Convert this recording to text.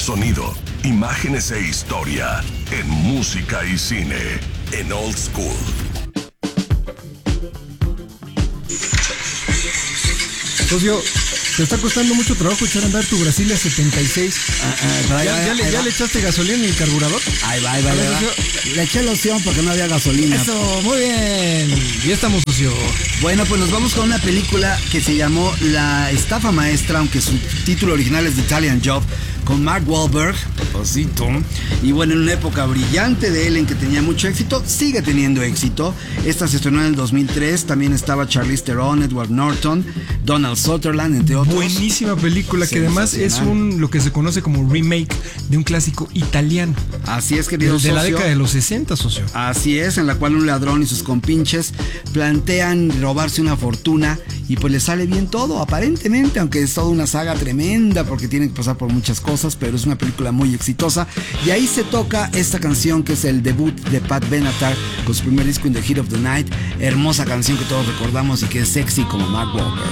sonido, imágenes e historia en música y cine en Old School. Socio, ¿te está costando mucho trabajo echar a andar tu Brasilia 76? ¿Ya le echaste gasolina en el carburador? Ahí va. Le eché loción porque no había gasolina. Eso, muy bien. Ya estamos, socio. Bueno, pues nos vamos con una película que se llamó La Estafa Maestra, aunque su título original es The Italian Job, con Mark Wahlberg, Osito. Y bueno, en una época brillante de él en que tenía mucho éxito, sigue teniendo éxito. Esta se estrenó en el 2003, también estaba Charlize Theron, Edward Norton, Donald Sutherland, entre otros. Buenísima película que además es lo que se conoce como remake de un clásico italiano. Así es, querido socio. De la década de los 60, socio. Así es, en la cual un ladrón y sus compinches plantean robarse una fortuna y pues le sale bien todo, aparentemente, aunque es toda una saga tremenda porque tienen que pasar por muchas cosas, pero es una película muy exitosa. Y ahí se toca esta canción que es el debut de Pat Benatar con su primer disco In the Heat of the Night. Hermosa canción que todos recordamos y que es sexy como Mark Wahlberg.